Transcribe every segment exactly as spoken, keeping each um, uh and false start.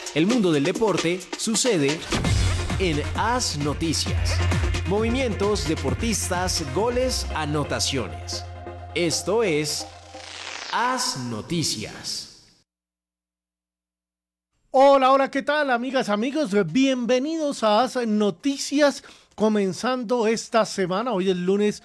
El mundo del deporte sucede en AS Noticias. Movimientos, deportistas, goles, anotaciones. Esto es AS Noticias. Hola, hola, ¿qué tal, amigas, amigos? Bienvenidos a AS Noticias, comenzando esta semana. Hoy es lunes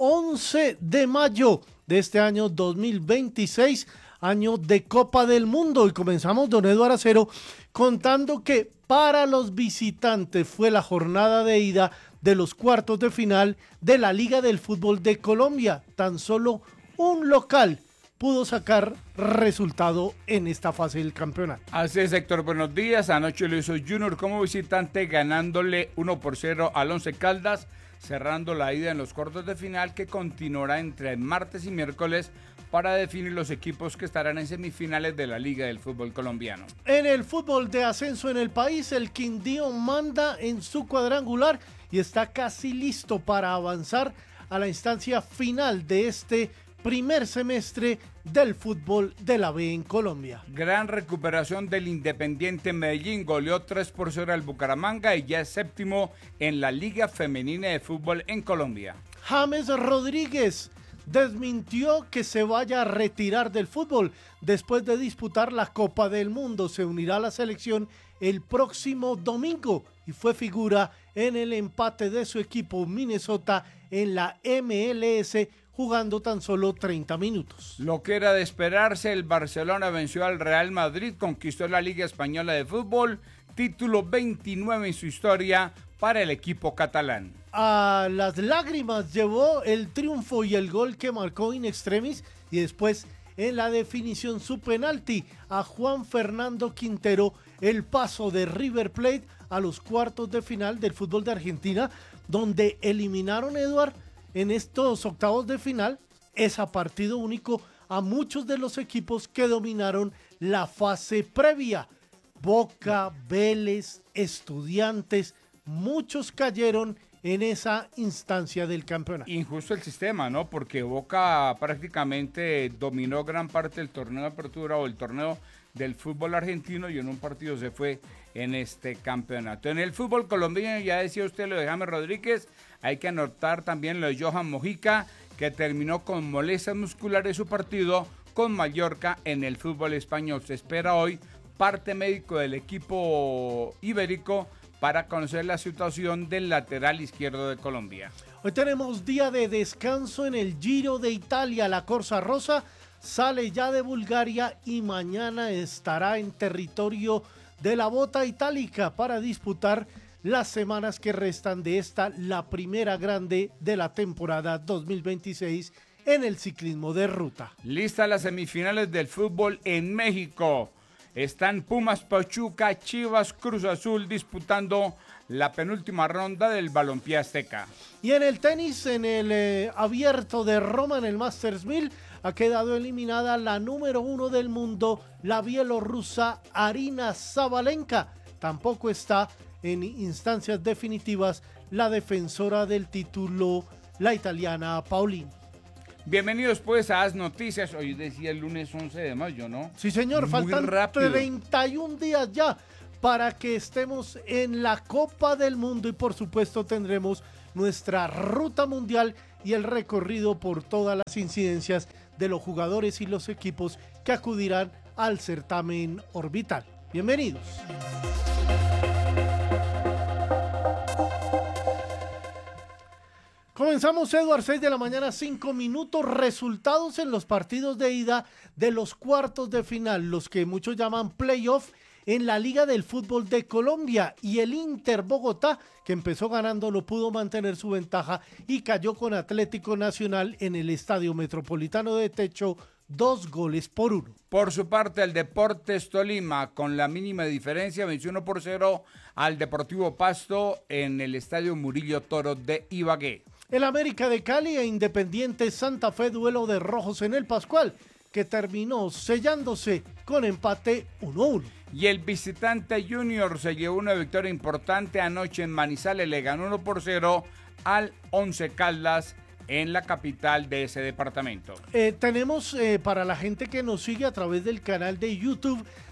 once de mayo de este año dos mil veintiséis, año de Copa del Mundo. Y comenzamos, don Eduardo Acero, contando que para los visitantes fue la jornada de ida de los cuartos de final de la Liga del Fútbol de Colombia. Tan solo un local pudo sacar resultado en esta fase del campeonato. Así es, Héctor, buenos días. Anoche lo hizo Junior como visitante, ganándole uno por cero al Once Caldas, cerrando la ida en los cuartos de final, que continuará entre martes y miércoles para definir los equipos que estarán en semifinales de la Liga del Fútbol Colombiano. En el fútbol de ascenso en el país, el Quindío manda en su cuadrangular y está casi listo para avanzar a la instancia final de este primer semestre del fútbol de la B en Colombia. Gran recuperación del Independiente Medellín, goleó tres por cero al Bucaramanga y ya es séptimo en la Liga Femenina de Fútbol en Colombia. James Rodríguez desmintió que se vaya a retirar del fútbol después de disputar la Copa del Mundo. Se unirá a la selección el próximo domingo y fue figura en el empate de su equipo Minnesota en la M L S, jugando tan solo treinta minutos. Lo que era de esperarse, el Barcelona venció al Real Madrid, conquistó la Liga Española de Fútbol, título veintinueve en su historia para el equipo catalán. A las lágrimas llevó el triunfo y el gol que marcó in extremis y después en la definición su penalti a Juan Fernando Quintero, el paso de River Plate a los cuartos de final del fútbol de Argentina, donde eliminaron, Eduard, en estos octavos de final, es a partido único a muchos de los equipos que dominaron la fase previa. Boca, Vélez, Estudiantes, muchos cayeron en esa instancia del campeonato. Injusto el sistema, ¿no? Porque Boca prácticamente dominó gran parte del torneo de apertura o el torneo del fútbol argentino y en un partido se fue en este campeonato. En el fútbol colombiano, ya decía usted lo de James Rodríguez, hay que anotar también lo de Johan Mojica, que terminó con molestias musculares su partido con Mallorca en el fútbol español. Se espera hoy parte médico del equipo ibérico para conocer la situación del lateral izquierdo de Colombia. Hoy tenemos día de descanso en el Giro de Italia. La Corsa Rosa sale ya de Bulgaria y mañana estará en territorio de la Bota Itálica para disputar las semanas que restan de esta, la primera grande de la temporada dos mil veintiséis en el ciclismo de ruta. Listas las semifinales del fútbol en México. Están Pumas, Pachuca, Chivas, Cruz Azul disputando la penúltima ronda del Balompié Azteca. Y en el tenis, en el eh, abierto de Roma, en el Masters mil, ha quedado eliminada la número uno del mundo, la bielorrusa Arina Sabalenka. Tampoco está en instancias definitivas la defensora del título, la italiana Paolini. Bienvenidos pues a AS Noticias. Hoy decía el lunes once de mayo, ¿no? Sí, señor, Muy faltan rápido. treinta y un días ya para que estemos en la Copa del Mundo y por supuesto tendremos nuestra ruta mundial y el recorrido por todas las incidencias de los jugadores y los equipos que acudirán al certamen orbital. Bienvenidos. Comenzamos, Eduard, seis de la mañana, cinco minutos. Resultados en los partidos de ida de los cuartos de final, los que muchos llaman playoff en la Liga del Fútbol de Colombia. Y el Inter Bogotá, que empezó ganando, no pudo mantener su ventaja y cayó con Atlético Nacional en el Estadio Metropolitano de Techo, dos goles por uno. Por su parte, el Deportes Tolima, con la mínima diferencia, venció uno por cero al Deportivo Pasto en el Estadio Murillo Toro de Ibagué. El América de Cali e Independiente Santa Fe, duelo de rojos en el Pascual, que terminó sellándose con empate uno a uno. Y el visitante Junior se llevó una victoria importante anoche en Manizales, le ganó uno por cero al Once Caldas en la capital de ese departamento. Eh, tenemos eh, para la gente que nos sigue a través del canal de YouTube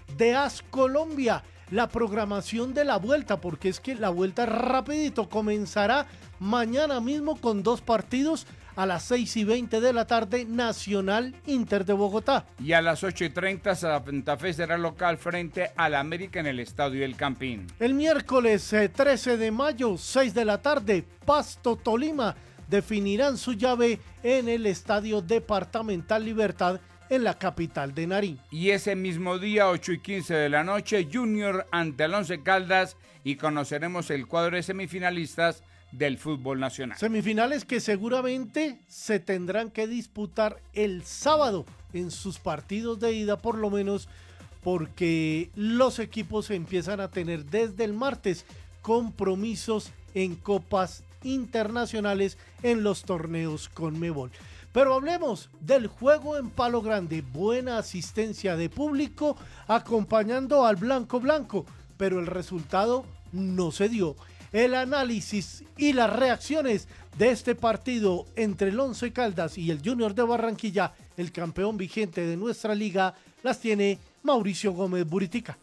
de AS Colombia, la programación de la vuelta, porque es que la vuelta rapidito comenzará mañana mismo con dos partidos. A las seis y veinte de la tarde, Nacional Inter de Bogotá. Y a las ocho y treinta, Santa Fe será local frente al América en el Estadio El Campín. El miércoles eh, trece de mayo, seis de la tarde, Pasto Tolima definirán su llave en el Estadio Departamental Libertad en la capital de Nariño. Y ese mismo día, ocho y quince de la noche, Junior ante el Once Caldas y conoceremos el cuadro de semifinalistas del fútbol nacional. Semifinales que seguramente se tendrán que disputar el sábado en sus partidos de ida, por lo menos porque los equipos empiezan a tener desde el martes compromisos en copas internacionales en los torneos Conmebol. Pero hablemos del juego en Palo Grande, buena asistencia de público acompañando al Blanco Blanco, pero el resultado no se dio. El análisis y las reacciones de este partido entre el Once Caldas y el Junior de Barranquilla, el campeón vigente de nuestra liga, las tiene Mauricio Gómez Buritica.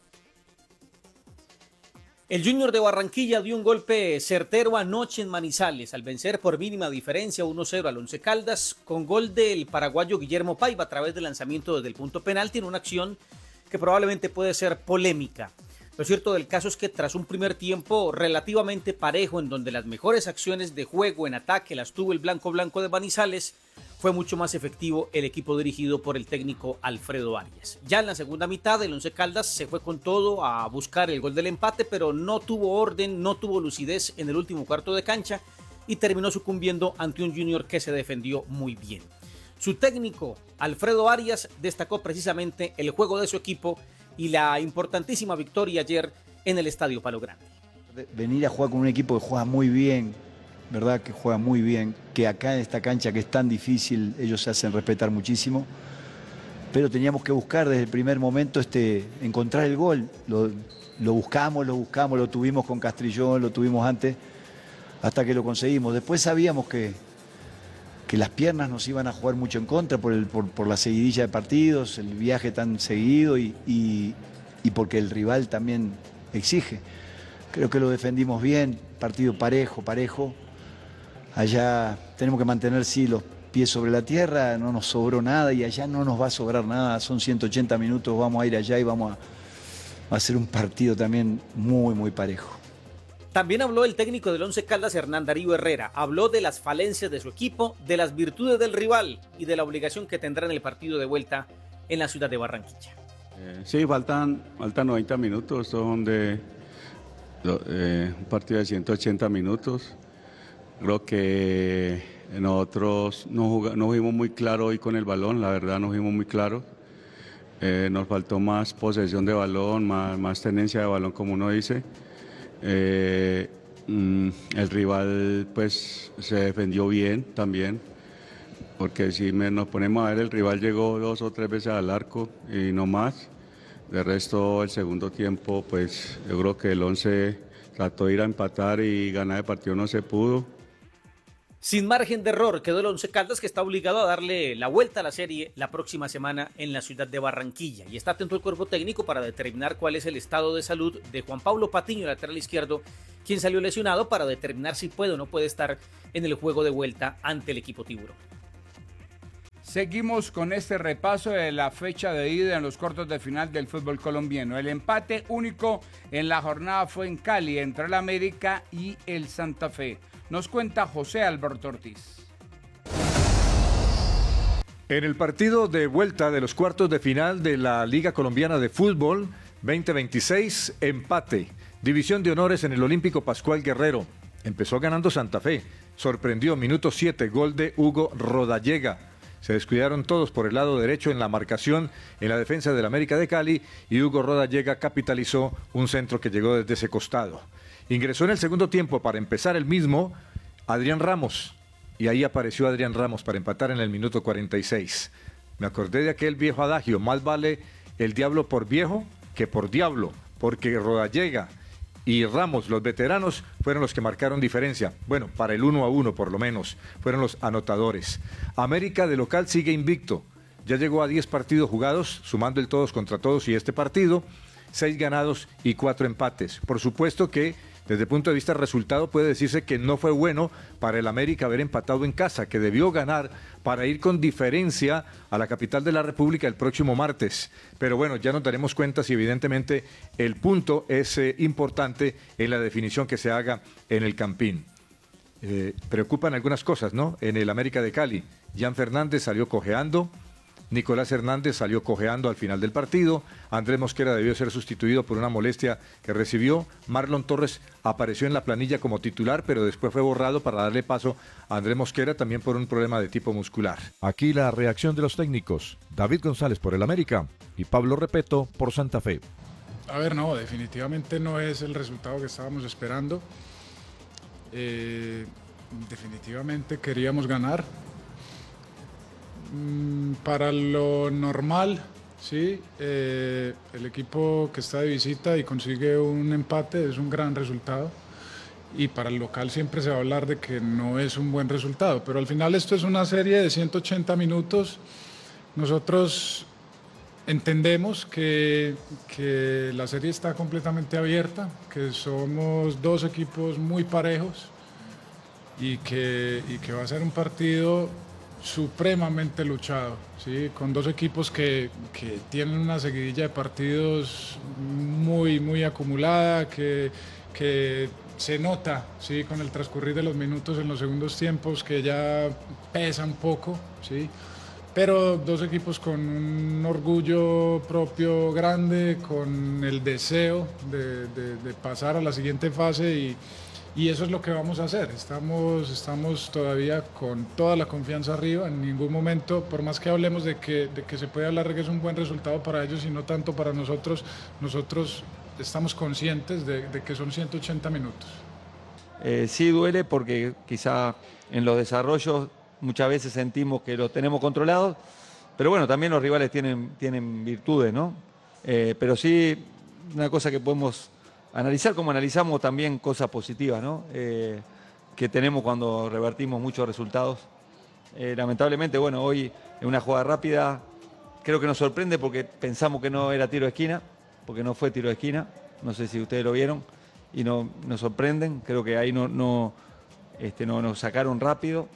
El Junior de Barranquilla dio un golpe certero anoche en Manizales al vencer por mínima diferencia uno cero al Once Caldas con gol del paraguayo Guillermo Paiva a través del lanzamiento desde el punto penalti en una acción que probablemente puede ser polémica. Lo cierto del caso es que tras un primer tiempo relativamente parejo en donde las mejores acciones de juego en ataque las tuvo el Blanco Blanco de Manizales, fue mucho más efectivo el equipo dirigido por el técnico Alfredo Arias. Ya en la segunda mitad el Once Caldas se fue con todo a buscar el gol del empate, pero no tuvo orden, no tuvo lucidez en el último cuarto de cancha y terminó sucumbiendo ante un Junior que se defendió muy bien. Su técnico Alfredo Arias destacó precisamente el juego de su equipo y la importantísima victoria ayer en el Estadio Palo Grande. Venir a jugar con un equipo que juega muy bien, verdad que juega muy bien, que acá en esta cancha que es tan difícil, ellos se hacen respetar muchísimo, pero teníamos que buscar desde el primer momento este, encontrar el gol. Lo, lo buscamos, lo buscamos, lo tuvimos con Castrillón, lo tuvimos antes, hasta que lo conseguimos. Después sabíamos que, que las piernas nos iban a jugar mucho en contra por, el, por, por la seguidilla de partidos, el viaje tan seguido y, y, y porque el rival también exige. Creo que lo defendimos bien, partido parejo, parejo. Allá tenemos que mantener, sí, los pies sobre la tierra, no nos sobró nada y allá no nos va a sobrar nada. Son ciento ochenta minutos, vamos a ir allá y vamos a, a hacer un partido también muy, muy parejo. También habló el técnico del Once Caldas, Hernán Darío Herrera. Habló de las falencias de su equipo, de las virtudes del rival y de la obligación que tendrá en el partido de vuelta en la ciudad de Barranquilla. Eh, sí, faltan, faltan noventa minutos, son de eh, un partido de ciento ochenta minutos. Creo que nosotros no, jugamos, no fuimos muy claros hoy con el balón, la verdad no fuimos muy claros. Eh, nos faltó más posesión de balón, más, más tenencia de balón, como uno dice. Eh, mm, el rival pues se defendió bien también, porque si me, nos ponemos a ver, el rival llegó dos o tres veces al arco y no más. De resto, el segundo tiempo, pues yo creo que el Once trató de ir a empatar y ganar el partido, no se pudo. Sin margen de error quedó el Once Caldas, que está obligado a darle la vuelta a la serie la próxima semana en la ciudad de Barranquilla. Y está atento el cuerpo técnico para determinar cuál es el estado de salud de Juan Pablo Patiño, lateral izquierdo, quien salió lesionado, para determinar si puede o no puede estar en el juego de vuelta ante el equipo tiburón. Seguimos con este repaso de la fecha de ida en los cuartos de final del fútbol colombiano. El empate único en la jornada fue en Cali entre el América y el Santa Fe. Nos cuenta José Alberto Ortiz. En el partido de vuelta de los cuartos de final de la Liga Colombiana de Fútbol veinte veintiséis, empate. División de honores en el Olímpico Pascual Guerrero. Empezó ganando Santa Fe. Sorprendió, minuto siete, gol de Hugo Rodallega. Se descuidaron todos por el lado derecho en la marcación en la defensa del América de Cali y Hugo Rodallega capitalizó un centro que llegó desde ese costado. Ingresó en el segundo tiempo para empezar el mismo Adrián Ramos y ahí apareció Adrián Ramos para empatar en el minuto cuarenta y seis. Me acordé de aquel viejo adagio, más vale el diablo por viejo que por diablo, porque Rodallega y Ramos, los veteranos, fueron los que marcaron diferencia. Bueno, para el uno a uno por lo menos, fueron los anotadores. América de local sigue invicto, ya llegó a diez partidos jugados, sumando el todos contra todos y este partido, seis ganados y cuatro empates. Por supuesto que desde el punto de vista del resultado puede decirse que no fue bueno para el América haber empatado en casa, que debió ganar para ir con diferencia a la capital de la República el próximo martes. Pero bueno, ya nos daremos cuenta si evidentemente el punto es eh, importante en la definición que se haga en el Campín. Eh, preocupan algunas cosas, ¿no? En el América de Cali, Jan Fernández salió cojeando, Nicolás Hernández salió cojeando al final del partido, Andrés Mosquera debió ser sustituido por una molestia que recibió, Marlon Torres apareció en la planilla como titular, pero después fue borrado para darle paso a Andrés Mosquera también por un problema de tipo muscular. Aquí la reacción de los técnicos, David González por el América y Pablo Repeto por Santa Fe. A ver, no, definitivamente no es el resultado que estábamos esperando. Eh, definitivamente queríamos ganar. Mm, para lo normal, sí, eh, el equipo que está de visita y consigue un empate es un gran resultado. Y para el local siempre se va a hablar de que no es un buen resultado. Pero al final esto es una serie de ciento ochenta minutos. Nosotros entendemos que, que la serie está completamente abierta, que somos dos equipos muy parejos y que, y que va a ser un partido supremamente luchado, ¿sí? Con dos equipos que, que tienen una seguidilla de partidos muy, muy acumulada, que, que se nota, ¿sí? Con el transcurrir de los minutos en los segundos tiempos, que ya pesa un poco, ¿sí? Pero dos equipos con un orgullo propio grande, con el deseo de, de, de pasar a la siguiente fase y, y eso es lo que vamos a hacer. Estamos, estamos todavía con toda la confianza arriba, en ningún momento, por más que hablemos de que, de que se puede hablar de que es un buen resultado para ellos y no tanto para nosotros, nosotros estamos conscientes de, de que son ciento ochenta minutos. Eh, sí duele porque quizá en los desarrollos muchas veces sentimos que lo tenemos controlados, pero bueno, también los rivales tienen, tienen virtudes, ¿no? Eh, pero sí, una cosa que podemos analizar, como analizamos también cosas positivas, ¿no? Eh, que tenemos cuando revertimos muchos resultados. Eh, lamentablemente, bueno, hoy en una jugada rápida, creo que nos sorprende porque pensamos que no era tiro de esquina, porque no fue tiro de esquina, no sé si ustedes lo vieron, y no, nos sorprenden, creo que ahí no, no, este, no nos sacaron rápido.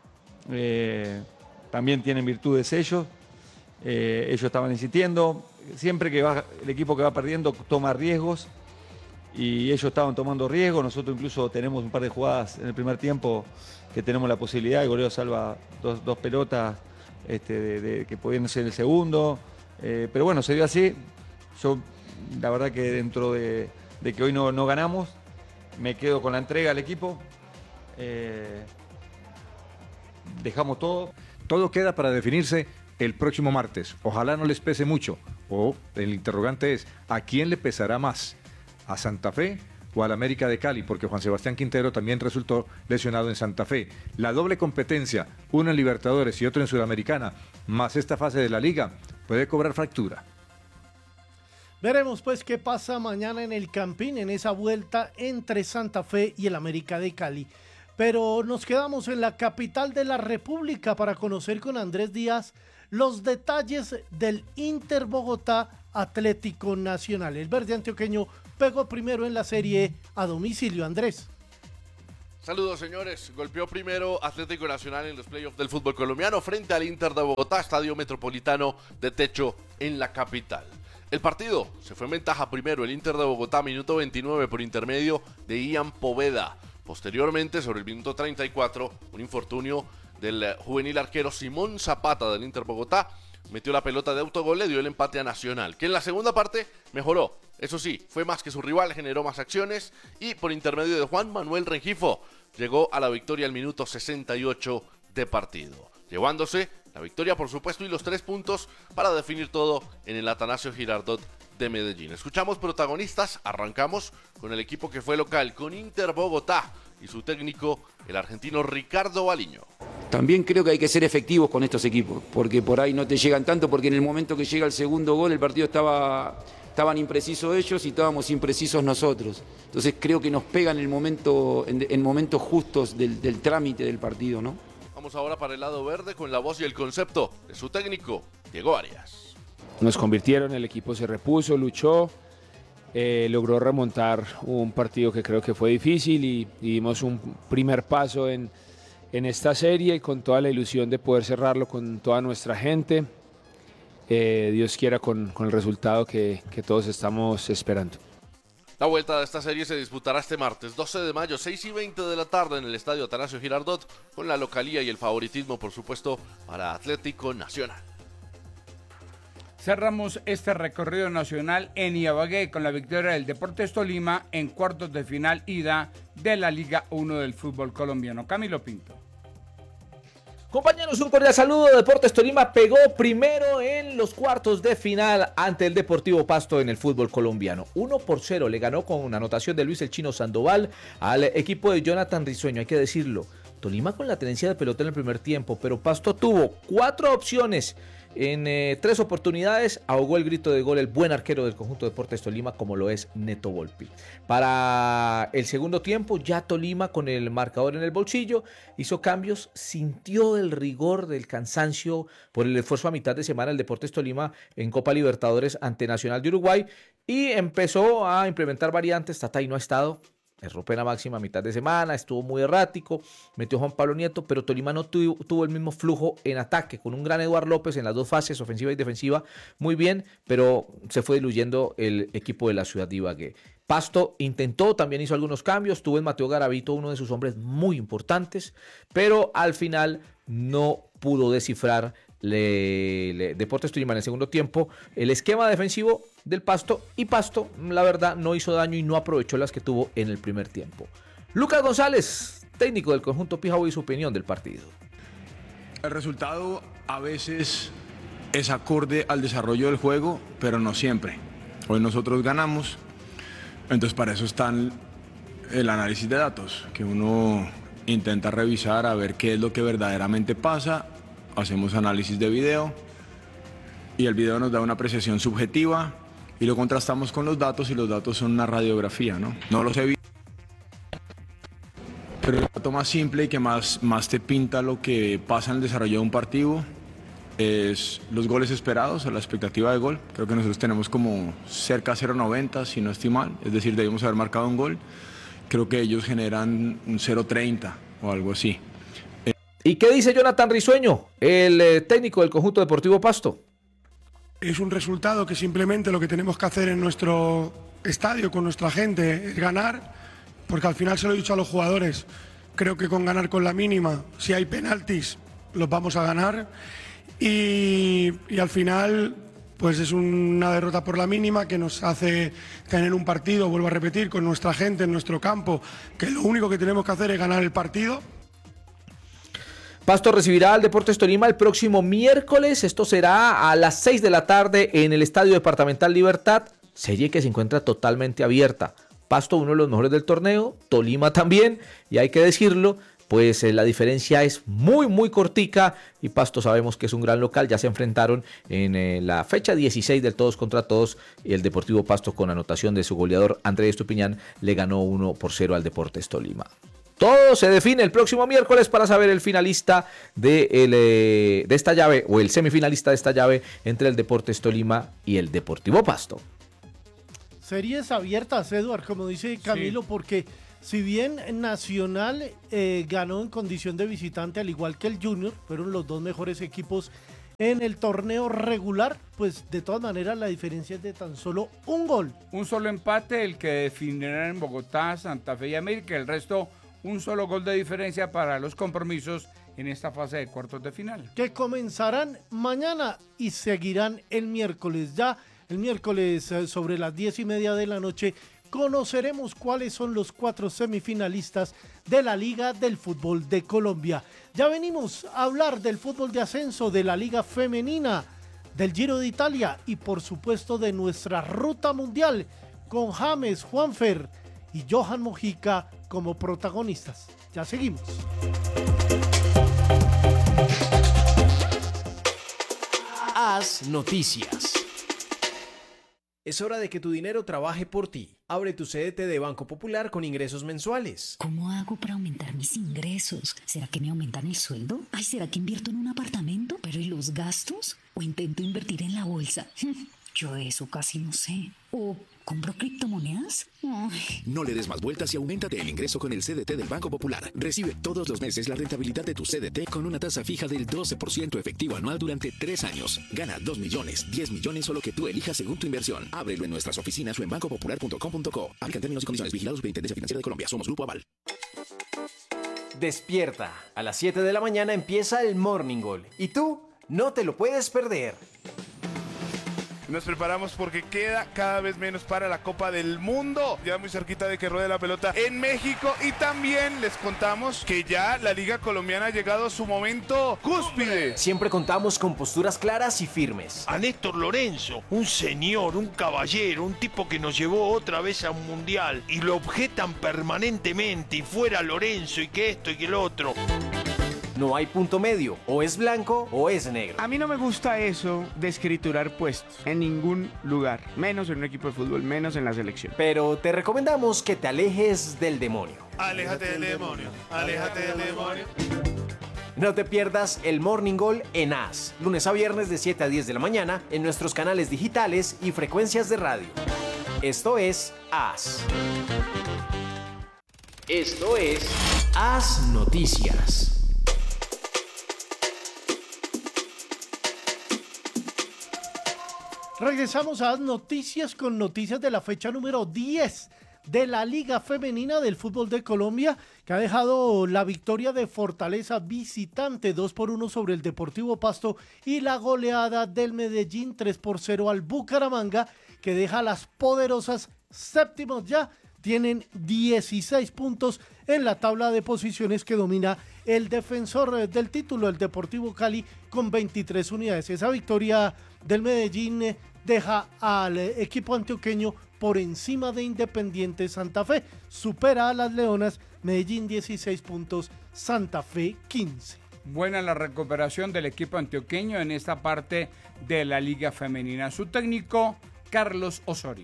Eh, también tienen virtudes ellos, eh, ellos estaban insistiendo, siempre que va, el equipo que va perdiendo toma riesgos y ellos estaban tomando riesgos, nosotros incluso tenemos un par de jugadas en el primer tiempo que tenemos la posibilidad, el golero salva dos, dos pelotas este, de, de, que podían ser el segundo, eh, pero bueno, se dio así. Yo la verdad que dentro de, de que hoy no, no ganamos, me quedo con la entrega al equipo. eh, Dejamos todo. Todo queda para definirse el próximo martes. Ojalá no les pese mucho. O el interrogante es, ¿a quién le pesará más? ¿A Santa Fe o al América de Cali? Porque Juan Sebastián Quintero también resultó lesionado en Santa Fe. La doble competencia, uno en Libertadores y otro en Sudamericana, más esta fase de la Liga, puede cobrar fractura. Veremos pues qué pasa mañana en el Campín, en esa vuelta entre Santa Fe y el América de Cali. Pero nos quedamos en la capital de la República para conocer con Andrés Díaz los detalles del Inter Bogotá Atlético Nacional. El verde antioqueño pegó primero en la serie a domicilio. Andrés. Saludos, señores. Golpeó primero Atlético Nacional en los playoffs del fútbol colombiano frente al Inter de Bogotá, estadio metropolitano de techo en la capital. El partido se fue en ventaja primero el Inter de Bogotá, minuto veintinueve por intermedio de Ian Poveda. Posteriormente, sobre el minuto treinta y cuatro, un infortunio del juvenil arquero Simón Zapata del Inter Bogotá metió la pelota de autogol, le dio el empate a Nacional, que en la segunda parte mejoró. Eso sí, fue más que su rival, generó más acciones y por intermedio de Juan Manuel Rengifo llegó a la victoria al minuto sesenta y ocho de partido, llevándose la victoria por supuesto y los tres puntos para definir todo en el Atanasio Girardot de Medellín. Escuchamos protagonistas, arrancamos con el equipo que fue local, con Inter Bogotá y su técnico, el argentino Ricardo Baliño. También creo que hay que ser efectivos con estos equipos, porque por ahí no te llegan tanto, porque en el momento que llega el segundo gol el partido estaba, estaban imprecisos ellos y estábamos imprecisos nosotros. Entonces creo que nos pegan en, el momento, en, en momentos justos del, del trámite del partido, ¿no? Vamos ahora para el lado verde con la voz y el concepto de su técnico, Diego Arias. Nos convirtieron, el equipo se repuso, luchó, eh, logró remontar un partido que creo que fue difícil y, y dimos un primer paso en, en esta serie y con toda la ilusión de poder cerrarlo con toda nuestra gente. Eh, Dios quiera con, con el resultado que, que todos estamos esperando. La vuelta de esta serie se disputará este martes doce de mayo, seis y veinte de la tarde en el estadio Atanasio Girardot, con la localía y el favoritismo, por supuesto, para Atlético Nacional. Cerramos este recorrido nacional en Ibagué con la victoria del Deportes Tolima en cuartos de final ida de la Liga uno del fútbol colombiano. Camilo Pinto. Compañeros, un cordial saludo. Deportes Tolima pegó primero en los cuartos de final ante el Deportivo Pasto en el fútbol colombiano. uno por cero le ganó con una anotación de Luis El Chino Sandoval al equipo de Jonathan Risueño, hay que decirlo. Tolima con la tenencia de pelota en el primer tiempo, pero Pasto tuvo cuatro opciones. En eh, tres oportunidades ahogó el grito de gol el buen arquero del conjunto Deportes Tolima, como lo es Neto Volpi. Para el segundo tiempo, ya Tolima con el marcador en el bolsillo hizo cambios, sintió el rigor del cansancio por el esfuerzo a mitad de semana del Deportes Tolima en Copa Libertadores ante Nacional de Uruguay y empezó a implementar variantes. Tatay no ha estado. Erró pena máxima a mitad de semana, estuvo muy errático, metió Juan Pablo Nieto, pero Tolima no tuvo, tuvo el mismo flujo en ataque, con un gran Eduardo López en las dos fases, ofensiva y defensiva, muy bien, pero se fue diluyendo el equipo de la ciudad de Ibagué. Pasto intentó, también hizo algunos cambios, tuvo en Mateo Garavito uno de sus hombres muy importantes, pero al final no pudo descifrar Le, le, Deportes Tolima en el segundo tiempo el esquema defensivo del Pasto, y Pasto la verdad no hizo daño y no aprovechó las que tuvo en el primer tiempo. Lucas González, técnico del conjunto Pijao, y su opinión del partido. El resultado a veces es acorde al desarrollo del juego, pero no siempre. Hoy nosotros ganamos, entonces para eso está el análisis de datos, que uno intenta revisar a ver qué es lo que verdaderamente pasa. Hacemos análisis de video y el video nos da una apreciación subjetiva y lo contrastamos con los datos, y los datos son una radiografía, ¿no? No los he visto, pero el dato más simple y que más, más te pinta lo que pasa en el desarrollo de un partido es los goles esperados o la expectativa de gol. Creo que nosotros tenemos como cerca a cero punto noventa, si no estoy mal, es decir, debimos haber marcado un gol. Creo que ellos generan un cero punto treinta o algo así. ¿Y qué dice Jonathan Risueño, el eh, técnico del conjunto Deportivo Pasto? Es un resultado que simplemente lo que tenemos que hacer en nuestro estadio, con nuestra gente, es ganar, porque al final se lo he dicho a los jugadores, creo que con ganar con la mínima, si hay penaltis, los vamos a ganar, y, y al final pues es una derrota por la mínima que nos hace tener un partido, vuelvo a repetir, con nuestra gente en nuestro campo, que lo único que tenemos que hacer es ganar el partido. Pasto recibirá al Deportes Tolima el próximo miércoles. Esto será a las seis de la tarde en el Estadio Departamental Libertad. Serie que se encuentra totalmente abierta. Pasto, uno de los mejores del torneo. Tolima también. Y hay que decirlo, pues eh, la diferencia es muy, muy cortica. Y Pasto sabemos que es un gran local. Ya se enfrentaron en eh, la fecha dieciséis del todos contra todos. Y el Deportivo Pasto, con anotación de su goleador Andrés Estupiñán, le ganó uno por cero al Deportes Tolima. Todo se define el próximo miércoles para saber el finalista de, el, eh, de esta llave, o el semifinalista de esta llave, entre el Deportes Tolima y el Deportivo Pasto. Series abiertas, Eduard, como dice Camilo, sí. Porque si bien Nacional eh, ganó en condición de visitante, al igual que el Junior, fueron los dos mejores equipos en el torneo regular, pues de todas maneras la diferencia es de tan solo un gol. Un solo empate, el que definirá en Bogotá, Santa Fe y América, el resto un solo gol de diferencia para los compromisos en esta fase de cuartos de final. Que comenzarán mañana y seguirán el miércoles. Ya el miércoles eh, sobre las diez y media de la noche conoceremos cuáles son los cuatro semifinalistas de la Liga del Fútbol de Colombia. Ya venimos a hablar del fútbol de ascenso, de la Liga Femenina, del Giro de Italia y por supuesto de nuestra ruta mundial con James, Juanfer y Johan Mojica como protagonistas. Ya seguimos. Haz noticias. Es hora de que tu dinero trabaje por ti. Abre tu C D T de Banco Popular con ingresos mensuales. ¿Cómo hago para aumentar mis ingresos? ¿Será que me aumentan el sueldo? Ay, ¿será que invierto en un apartamento? ¿Pero y los gastos? ¿O intento invertir en la bolsa? Yo eso casi no sé. ¿O compro criptomonedas? Ay. No le des más vueltas y auméntate el ingreso con el C D T del Banco Popular. Recibe todos los meses la rentabilidad de tu C D T con una tasa fija del doce por ciento efectivo anual durante tres años. Gana dos millones, diez millones o lo que tú elijas según tu inversión. Ábrelo en nuestras oficinas o en banco popular punto com punto co. Aplican términos y condiciones. Vigilados por Superintendencia Financiera de Colombia. Somos Grupo Aval. Despierta. A las siete de la mañana empieza el Morning Goal. Y tú no te lo puedes perder. Nos preparamos porque queda cada vez menos para la Copa del Mundo. Ya muy cerquita de que ruede la pelota en México. Y también les contamos que ya la Liga Colombiana ha llegado a su momento cúspide. Siempre contamos con posturas claras y firmes. A Néstor Lorenzo, un señor, un caballero, un tipo que nos llevó otra vez a un mundial. Y lo objetan permanentemente. Y fuera Lorenzo y que esto y que el otro. No hay punto medio, o es blanco o es negro. A mí no me gusta eso de escriturar puestos en ningún lugar, menos en un equipo de fútbol, menos en la selección. Pero te recomendamos que te alejes del demonio. Aléjate del demonio, aléjate del demonio. No te pierdas el Morning Goal en A S, lunes a viernes de siete a diez de la mañana en nuestros canales digitales y frecuencias de radio. Esto es A S. Esto es A S Noticias. Regresamos a las noticias con noticias de la fecha número diez de la Liga Femenina del Fútbol de Colombia, que ha dejado la victoria de Fortaleza visitante dos por uno sobre el Deportivo Pasto y la goleada del Medellín tres por cero al Bucaramanga, que deja a las poderosas séptimos ya. Tienen dieciséis puntos en la tabla de posiciones que domina el defensor del título, el Deportivo Cali, con veintitrés unidades. Esa victoria del Medellín deja al equipo antioqueño por encima de Independiente Santa Fe. Supera a las Leonas, Medellín dieciséis puntos, Santa Fe quince. Buena la recuperación del equipo antioqueño en esta parte de la Liga Femenina. Su técnico, Carlos Osorio.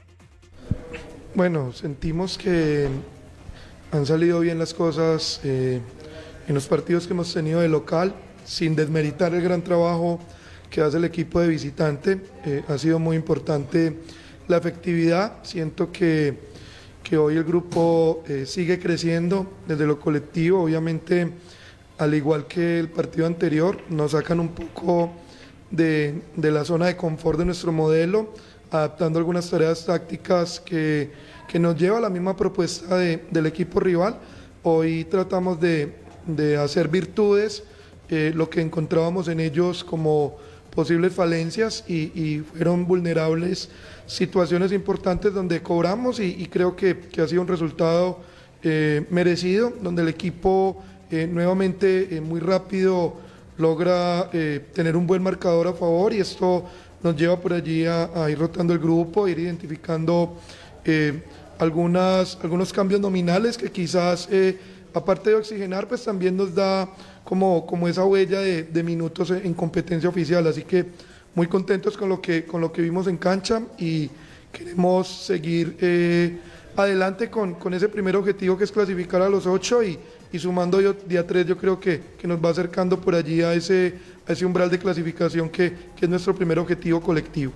Bueno, sentimos que han salido bien las cosas eh, en los partidos que hemos tenido de local, sin desmeritar el gran trabajo que hace el equipo de visitante. Eh, ha sido muy importante la efectividad. Siento que, que hoy el grupo eh, sigue creciendo desde lo colectivo. Obviamente, al igual que el partido anterior, nos sacan un poco de, de la zona de confort de nuestro modelo, adaptando algunas tareas tácticas que, que nos lleva a la misma propuesta de, del equipo rival. Hoy tratamos de, de hacer virtudes eh, lo que encontrábamos en ellos como posibles falencias y, y fueron vulnerables situaciones importantes donde cobramos y, y creo que, que ha sido un resultado eh, merecido, donde el equipo eh, nuevamente eh, muy rápido logra eh, tener un buen marcador a favor y esto nos lleva por allí a, a ir rotando el grupo, ir identificando eh, algunas, algunos cambios nominales que quizás, eh, aparte de oxigenar, pues también nos da como, como esa huella de, de minutos en competencia oficial. Así que muy contentos con lo que, con lo que vimos en cancha y queremos seguir eh, adelante con, con ese primer objetivo que es clasificar a los ocho y, y sumando yo, día tres yo creo que, que nos va acercando por allí a ese, a ese umbral de clasificación que, que es nuestro primer objetivo colectivo.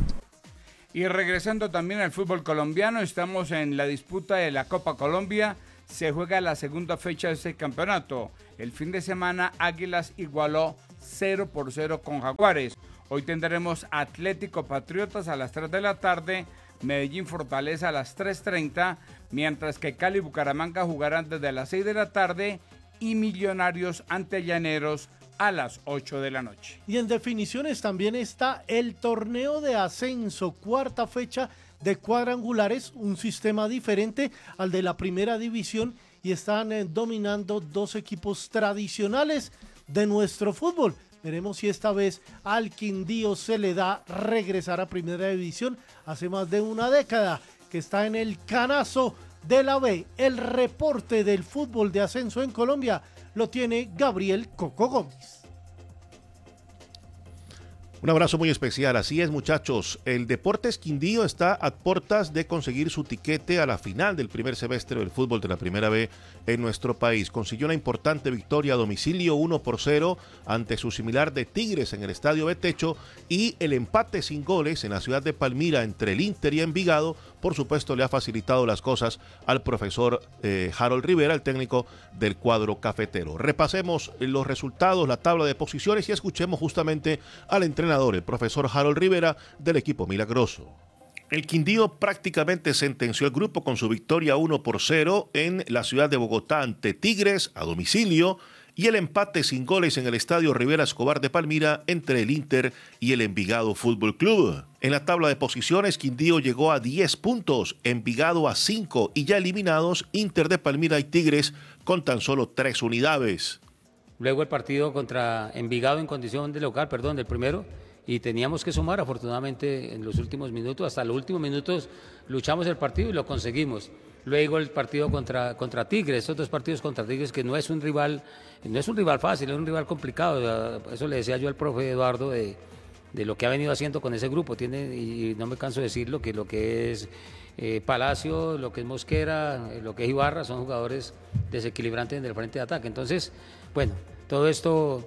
Y regresando también al fútbol colombiano, estamos en la disputa de la Copa Colombia. Se juega la segunda fecha de este campeonato. El fin de semana Águilas igualó cero por cero con Jaguares. Hoy tendremos Atlético Patriotas a las tres de la tarde, Medellín Fortaleza a las tres treinta, mientras que Cali y Bucaramanga jugarán desde las seis de la tarde y Millonarios ante Llaneros a las ocho de la noche. Y en definiciones también está el torneo de ascenso, cuarta fecha de cuadrangulares, un sistema diferente al de la primera división y están eh, dominando dos equipos tradicionales de nuestro fútbol. Veremos si esta vez al Quindío se le da regresar a primera división. Hace más de una década que está en el canazo de la B. El reporte del fútbol de ascenso en Colombia lo tiene Gabriel Coco Gómez. Un abrazo muy especial. Así es, muchachos. El Deportes Quindío está a puertas de conseguir su tiquete a la final del primer semestre del fútbol de la Primera B en nuestro país. Consiguió una importante victoria a domicilio uno por cero ante su similar de Tigres en el Estadio Betecho, y el empate sin goles en la ciudad de Palmira entre el Inter y Envigado, por supuesto, le ha facilitado las cosas al profesor eh, Harold Rivera, el técnico del cuadro cafetero. Repasemos los resultados, la tabla de posiciones, y escuchemos justamente al entrenador, el profesor Harold Rivera, del equipo milagroso. El Quindío prácticamente sentenció el grupo con su victoria uno por cero en la ciudad de Bogotá ante Tigres a domicilio, y el empate sin goles en el Estadio Rivera Escobar de Palmira entre el Inter y el Envigado Fútbol Club. En la tabla de posiciones, Quindío llegó a diez puntos, Envigado a cinco, y ya eliminados Inter de Palmira y Tigres con tan solo tres unidades. Luego el partido contra Envigado en condición de local, perdón, del primero, y teníamos que sumar. Afortunadamente en los últimos minutos, hasta los últimos minutos, luchamos el partido y lo conseguimos. Luego el partido contra, contra Tigres, estos dos partidos contra Tigres, que no es un rival, no es un rival fácil, es un rival complicado. Eso le decía yo al profe Eduardo de, de lo que ha venido haciendo con ese grupo. Tiene, y no me canso de decirlo, que lo que es eh, Palacio, lo que es Mosquera, lo que es Ibarra, son jugadores desequilibrantes en el frente de ataque. Entonces, bueno, todo esto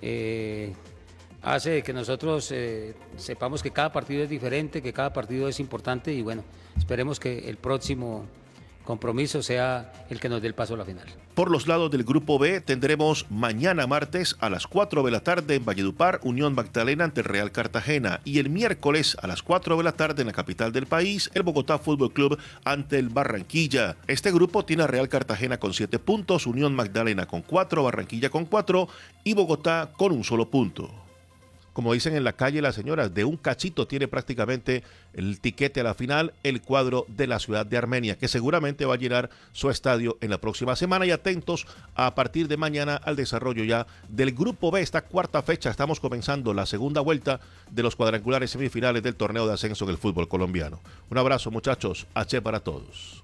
eh, hace que nosotros eh, sepamos que cada partido es diferente, que cada partido es importante, y bueno, esperemos que el próximo compromiso sea el que nos dé el paso a la final. Por los lados del Grupo B, tendremos mañana martes a las cuatro de la tarde en Valledupar, Unión Magdalena ante el Real Cartagena, y el miércoles a las cuatro de la tarde en la capital del país, el Bogotá Fútbol Club ante el Barranquilla. Este grupo tiene a Real Cartagena con siete puntos, Unión Magdalena con cuatro, Barranquilla con cuatro y Bogotá con un solo punto. Como dicen en la calle las señoras, de un cachito tiene prácticamente el tiquete a la final el cuadro de la ciudad de Armenia, que seguramente va a llenar su estadio en la próxima semana. Y atentos a partir de mañana al desarrollo ya del Grupo B, esta cuarta fecha. Estamos comenzando la segunda vuelta de los cuadrangulares semifinales del torneo de ascenso del fútbol colombiano. Un abrazo, muchachos. H para todos.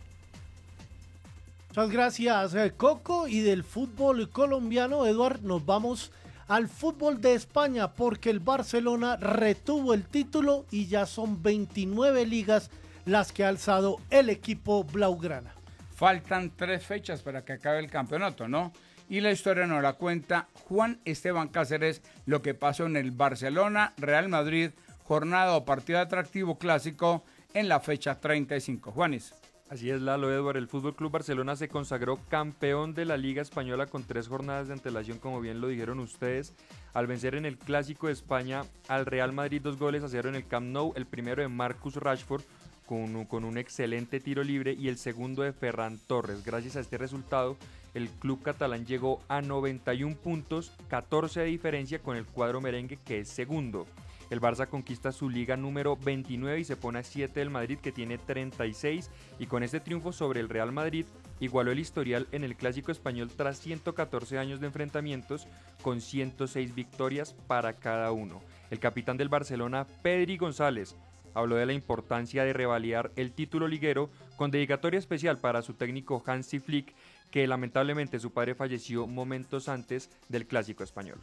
Muchas gracias, Coco. Y del fútbol colombiano, Eduard, nos vamos al fútbol de España, porque el Barcelona retuvo el título y ya son veintinueve ligas las que ha alzado el equipo blaugrana. Faltan tres fechas para que acabe el campeonato, ¿no? Y la historia nos la cuenta Juan Esteban Cáceres, lo que pasó en el Barcelona Real Madrid, jornada o partido atractivo clásico en la fecha treinta y cinco. Juanis. Así es, Lalo, Edward. El Fútbol Club Barcelona se consagró campeón de la Liga Española con tres jornadas de antelación, como bien lo dijeron ustedes, al vencer en el Clásico de España al Real Madrid dos goles a cero en el Camp Nou, el primero de Marcus Rashford con, con un excelente tiro libre y el segundo de Ferran Torres. Gracias a este resultado, el club catalán llegó a noventa y un puntos, catorce de diferencia con el cuadro merengue, que es segundo. El Barça conquista su liga número veintinueve y se pone a siete del Madrid, que tiene treinta y seis, y con este triunfo sobre el Real Madrid igualó el historial en el Clásico Español tras ciento catorce años de enfrentamientos, con ciento seis victorias para cada uno. El capitán del Barcelona, Pedri González, habló de la importancia de revalidar el título liguero, con dedicatoria especial para su técnico Hansi Flick, que lamentablemente su padre falleció momentos antes del Clásico Español.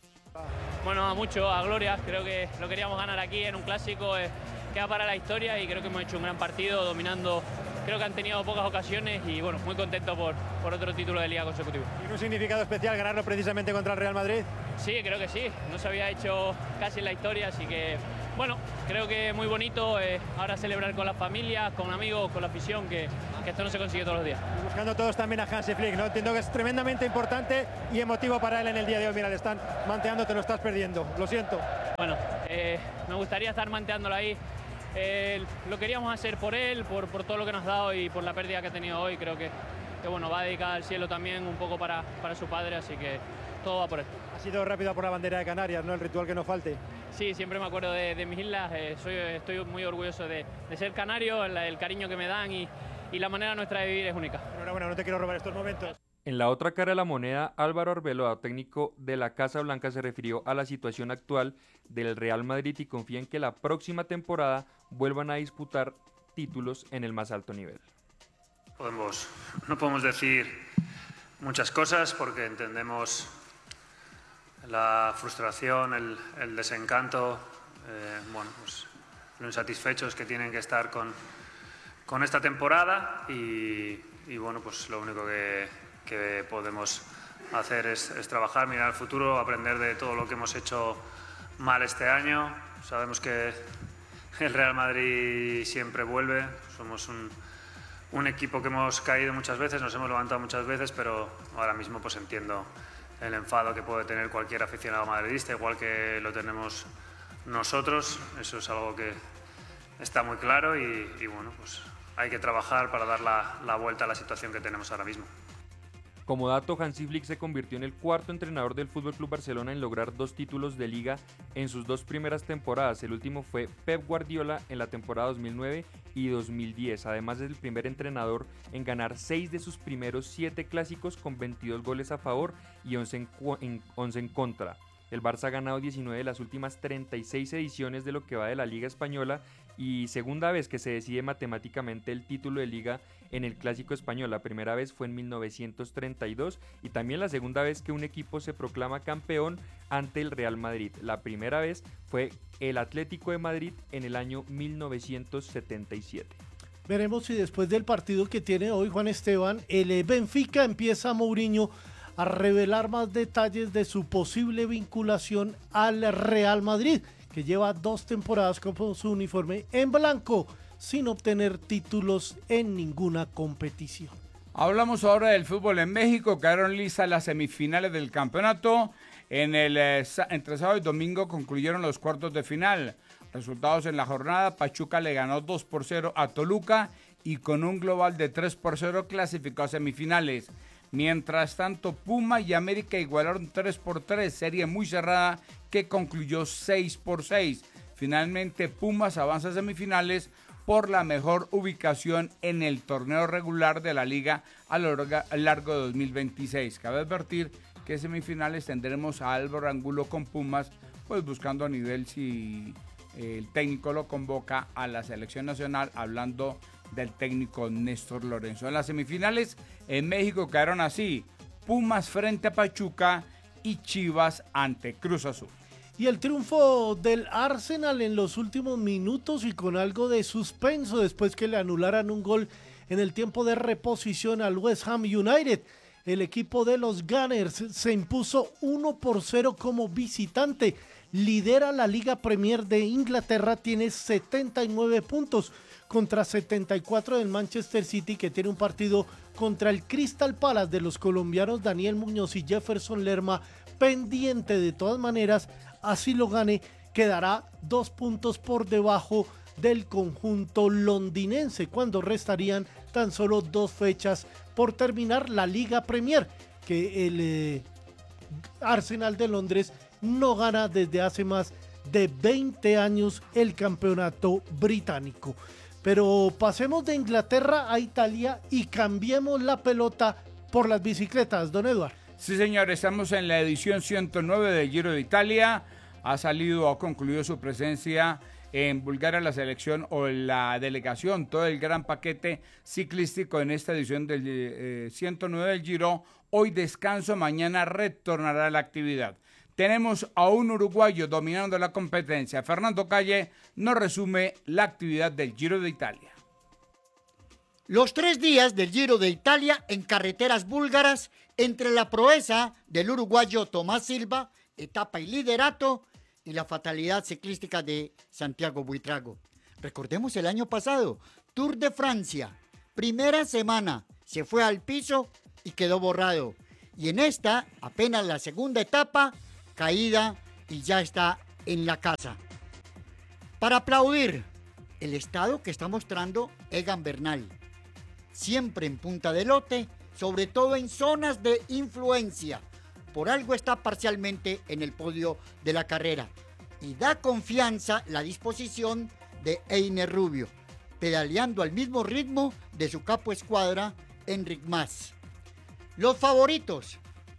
Bueno, a mucho, a gloria, creo que lo queríamos ganar aquí en un clásico, eh, queda para la historia y creo que hemos hecho un gran partido dominando, creo que han tenido pocas ocasiones y bueno, muy contento por, por otro título de liga consecutivo. ¿Tiene un significado especial ganarlo precisamente contra el Real Madrid? Sí, creo que sí, no se había hecho casi en la historia, así que bueno, creo que muy bonito eh, ahora celebrar con las familias, con amigos, con la afición, que, que esto no se consigue todos los días. Y buscando todos también a Hansi Flick, ¿no? Entiendo que es tremendamente importante y emotivo para él en el día de hoy. Mira, le están manteando, te lo estás perdiendo, lo siento. Bueno, eh, me gustaría estar manteándolo ahí. Eh, lo queríamos hacer por él, por, por todo lo que nos ha dado y por la pérdida que ha tenido hoy. Creo que, que bueno, va a dedicar al cielo también un poco para, para su padre, así que todo va por él. Ha sido rápido por la bandera de Canarias, ¿no? El ritual que no falte. Sí, siempre me acuerdo de, de mis islas, eh, soy, estoy muy orgulloso de, de ser canario, el, el cariño que me dan y, y la manera nuestra de vivir es única. Enhorabuena, no te quiero robar estos momentos. En la otra cara de la moneda, Álvaro Arbeloa, técnico de la Casa Blanca, se refirió a la situación actual del Real Madrid y confía en que la próxima temporada vuelvan a disputar títulos en el más alto nivel. Podemos, no podemos decir muchas cosas porque entendemos la frustración, el, el desencanto eh, bueno, pues lo insatisfechos que tienen que estar con, con esta temporada y, y bueno, pues lo único que, que podemos hacer es, es trabajar, mirar al futuro, aprender de todo lo que hemos hecho mal este año. Sabemos que el Real Madrid siempre vuelve, somos un, un equipo que hemos caído muchas veces, nos hemos levantado muchas veces, pero ahora mismo pues entiendo el enfado que puede tener cualquier aficionado madridista, igual que lo tenemos nosotros. Eso es algo que está muy claro y, y bueno, pues hay que trabajar para dar la, la vuelta a la situación que tenemos ahora mismo. Como dato, Hansi Flick se convirtió en el cuarto entrenador del F C Barcelona en lograr dos títulos de liga en sus dos primeras temporadas. El último fue Pep Guardiola en la temporada dos mil nueve y dos mil diez. Además, es el primer entrenador en ganar seis de sus primeros siete clásicos con veintidós goles a favor y once en, en, once en contra. El Barça ha ganado diecinueve de las últimas treinta y seis ediciones de lo que va de la Liga Española y segunda vez que se decide matemáticamente el título de Liga en el Clásico Español. La primera vez fue en mil novecientos treinta y dos y también la segunda vez que un equipo se proclama campeón ante el Real Madrid. La primera vez fue el Atlético de Madrid en el año mil novecientos setenta y siete. Veremos si después del partido que tiene hoy Juan Esteban, el Benfica empieza a Mourinho a revelar más detalles de su posible vinculación al Real Madrid, que lleva dos temporadas con su uniforme en blanco, sin obtener títulos en ninguna competición. Hablamos ahora del fútbol en México. Quedaron listas las semifinales del campeonato. En el, eh, entre sábado y domingo concluyeron los cuartos de final. Resultados en la jornada: Pachuca le ganó dos por cero a Toluca y con un global de tres por cero clasificó a semifinales. Mientras tanto, Puma y América igualaron tres por tres, serie muy cerrada que concluyó seis por seis. Finalmente, Pumas avanza a semifinales por la mejor ubicación en el torneo regular de la liga a lo largo de dos mil veintiséis. Cabe advertir que en semifinales tendremos a Álvaro Angulo con Pumas, pues buscando a nivel si el técnico lo convoca a la selección nacional, hablando del técnico Néstor Lorenzo. En las semifinales en México quedaron así: Pumas frente a Pachuca y Chivas ante Cruz Azul. Y el triunfo del Arsenal en los últimos minutos y con algo de suspenso después que le anularan un gol en el tiempo de reposición al West Ham United. El equipo de los Gunners se impuso uno por cero como visitante. Lidera la Liga Premier de Inglaterra, tiene setenta y nueve puntos contra setenta y cuatro del Manchester City, que tiene un partido contra el Crystal Palace de los colombianos Daniel Muñoz y Jefferson Lerma pendiente. De todas maneras, así lo gane, quedará dos puntos por debajo del conjunto londinense, cuando restarían tan solo dos fechas por terminar la Liga Premier, que el eh, Arsenal de Londres no gana desde hace más de veinte años el campeonato británico. Pero pasemos de Inglaterra a Italia y cambiemos la pelota por las bicicletas, don Eduardo. Sí, señor, estamos en la edición ciento nueve del Giro de Italia. Ha salido, ha concluido su presencia en Bulgaria la selección o la delegación, todo el gran paquete ciclístico en esta edición del eh, ciento nueve del Giro. Hoy descanso, mañana retornará a la actividad. Tenemos a un uruguayo dominando la competencia. Fernando Calle nos resume la actividad del Giro de Italia. Los tres días del Giro de Italia en carreteras búlgaras, entre la proeza del uruguayo Tomás Silva, etapa y liderato, y la fatalidad ciclística de Santiago Buitrago. Recordemos el año pasado, Tour de Francia, primera semana, se fue al piso y quedó borrado. Y en esta, apenas la segunda etapa, caída y ya está en la casa. Para aplaudir el estado que está mostrando Egan Bernal, siempre en punta de lote, sobre todo en zonas de influencia. Por algo está parcialmente en el podio de la carrera. Y da confianza la disposición de Einer Rubio, pedaleando al mismo ritmo de su capo escuadra, Enric Mas. Los favoritos: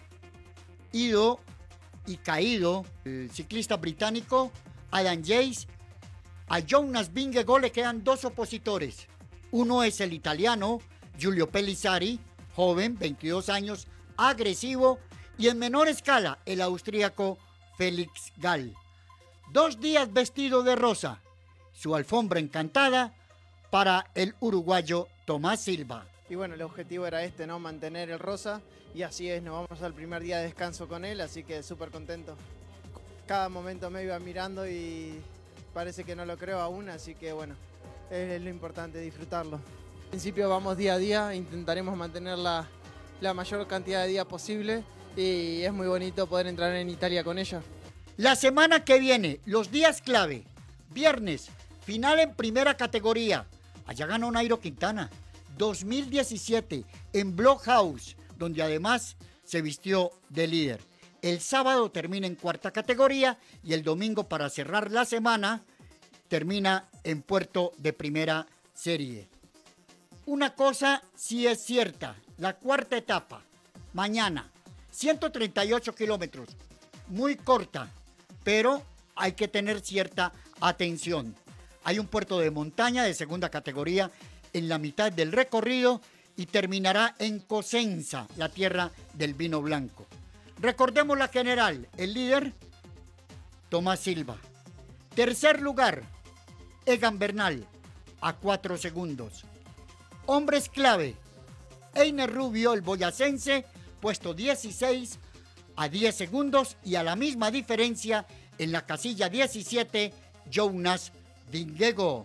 ido y caído el ciclista británico Adam Yates. A Jonas Vingegaard le quedan dos opositores. Uno es el italiano Giulio Pellizzari, joven, veintidós años, agresivo, y en menor escala el austríaco Felix Gall. dos días vestido de rosa. Su alfombra encantada para el uruguayo Tomás Silva. Y bueno, el objetivo era este, ¿no? Mantener el rosa, y así es, nos vamos al primer día de descanso con él, así que súper contento. Cada momento me iba mirando y parece que no lo creo aún, así que bueno, es lo importante, disfrutarlo. En principio vamos día a día, intentaremos mantener la, la mayor cantidad de días posible y es muy bonito poder entrar en Italia con ella. La semana que viene, los días clave. Viernes, final en primera categoría. Allá ganó Nairo Quintana. dos mil diecisiete en Blockhouse, donde además se vistió de líder. El sábado termina en cuarta categoría y el domingo, para cerrar la semana, termina en puerto de primera serie. Una cosa sí es cierta, la cuarta etapa, mañana, ciento treinta y ocho kilómetros, muy corta, pero hay que tener cierta atención. Hay un puerto de montaña de segunda categoría en la mitad del recorrido y terminará en Cosenza, la tierra del vino blanco. Recordemos la general, el líder, Tomás Silva. Tercer lugar, Egan Bernal, a cuatro segundos. Hombres clave, Einer Rubio, el boyacense, puesto dieciséis, a diez segundos, y a la misma diferencia en la casilla diecisiete, Jonas Vingegaard.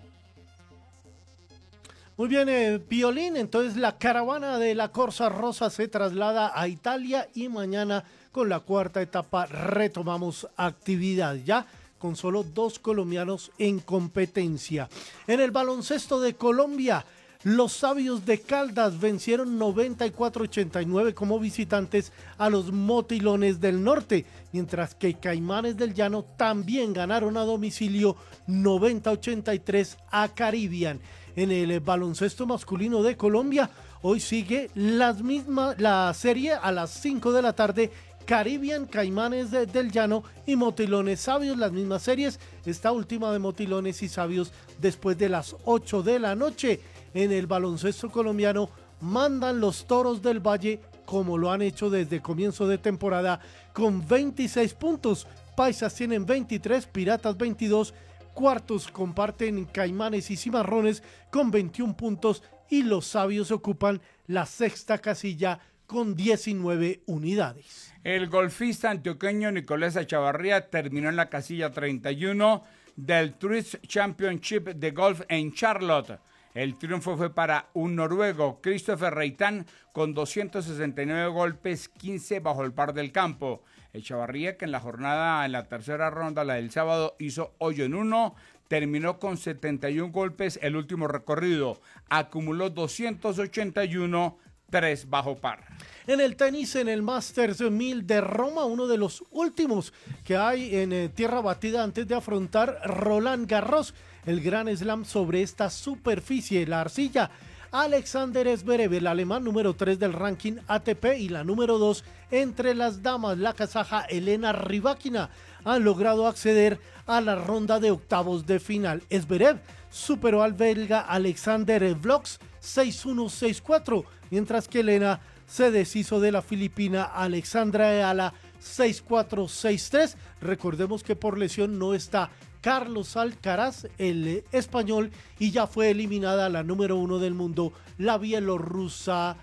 Muy bien, eh, Piolín, entonces la caravana de la Corsa Rosa se traslada a Italia y mañana con la cuarta etapa retomamos actividad ya con solo dos colombianos en competencia. En el baloncesto de Colombia, los Sabios de Caldas vencieron noventa y cuatro a ochenta y nueve como visitantes a los Motilones del Norte, mientras que Caimanes del Llano también ganaron a domicilio noventa a ochenta y tres a Caribbean. En el baloncesto masculino de Colombia, hoy sigue las mismas, la serie a las cinco de la tarde, Caribbean, Caimanes de, del Llano y Motilones Sabios, las mismas series, esta última de Motilones y Sabios después de las ocho de la noche. En el baloncesto colombiano mandan los Toros del Valle, como lo han hecho desde comienzo de temporada, con veintiséis puntos. Paisas tienen veintitrés, Piratas veintidós, cuartos comparten Caimanes y Cimarrones con veintiún puntos y los Sabios ocupan la sexta casilla con diecinueve unidades. El golfista antioqueño Nicolás Echavarría terminó en la casilla treinta y uno del Tourist Championship de golf en Charlotte. El triunfo fue para un noruego, Christopher Reitan, con doscientos sesenta y nueve golpes, quince bajo el par del campo. Echavarría, que en la jornada, en la tercera ronda, la del sábado, hizo hoyo en uno, terminó con setenta y uno golpes el último recorrido, acumuló doscientos ochenta y uno, tres bajo par. En el tenis, en el Masters mil de Roma, uno de los últimos que hay en eh, tierra batida antes de afrontar Roland Garros, el gran slam sobre esta superficie, la arcilla. Alexander Zverev, el alemán número tres del ranking A T P y la número dos entre las damas, la kazaja Elena Rybakina, han logrado acceder a la ronda de octavos de final. Zverev superó al belga Alexander Vlogs seis uno seis cuatro, mientras que Elena se deshizo de la filipina Alexandra Eala seis cuatro seis tres. Recordemos que por lesión no está Carlos Alcaraz, el español, y ya fue eliminada la número uno del mundo, la bielorrusa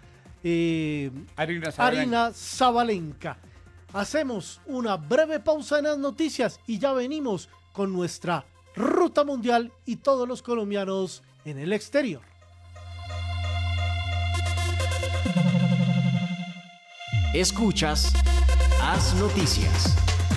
eh, Arina Sabalenka. Arina Sabalenka. Hacemos una breve pausa en las noticias y ya venimos con nuestra ruta mundial y todos los colombianos en el exterior. Escuchas Haz Noticias.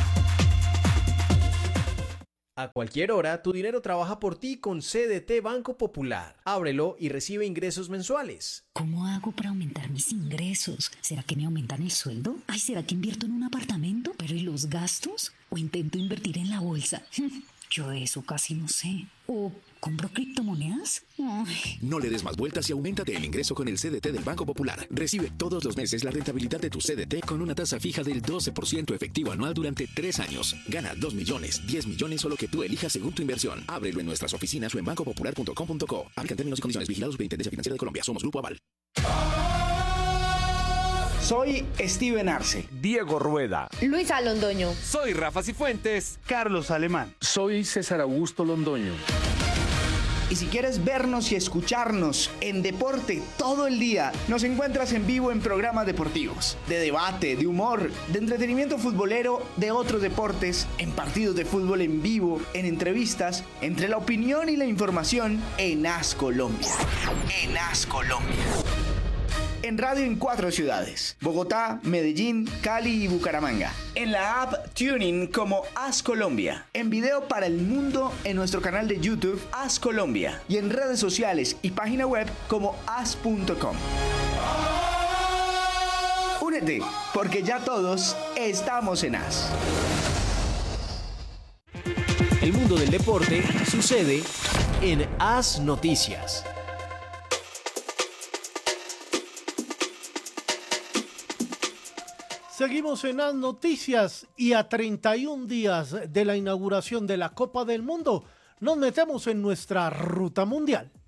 A cualquier hora, tu dinero trabaja por ti con C D T Banco Popular. Ábrelo y recibe ingresos mensuales. ¿Cómo hago para aumentar mis ingresos? ¿Será que me aumentan el sueldo? Ay, ¿será que invierto en un apartamento? ¿Pero y los gastos? ¿O intento invertir en la bolsa? Yo eso casi no sé. ¿O compro criptomonedas? Ay. No le des más vueltas y auméntate el ingreso con el C D T del Banco Popular. Recibe todos los meses la rentabilidad de tu C D T con una tasa fija del doce por ciento efectivo anual durante tres años. Gana dos millones, diez millones o lo que tú elijas según tu inversión. Ábrelo en nuestras oficinas o en banco popular punto com punto co. Aplican términos y condiciones. Vigilados por Intendencia Financiera de Colombia. Somos Grupo Aval. Soy Steven Arce. Diego Rueda. Luisa Londoño. Soy Rafa Cifuentes. Carlos Alemán. Soy César Augusto Londoño. Y si quieres vernos y escucharnos en deporte todo el día, nos encuentras en vivo en programas deportivos, de debate, de humor, de entretenimiento futbolero, de otros deportes, en partidos de fútbol en vivo, en entrevistas, entre la opinión y la información en A S Colombia. En A S Colombia. En radio en cuatro ciudades: Bogotá, Medellín, Cali y Bucaramanga. En la app TuneIn como A S Colombia. En video para el mundo en nuestro canal de YouTube A S Colombia. Y en redes sociales y página web como as punto com. Únete, porque ya todos estamos en A S. El mundo del deporte sucede en A S Noticias. Seguimos en las noticias y a treinta y un días de la inauguración de la Copa del Mundo nos metemos en nuestra ruta mundial.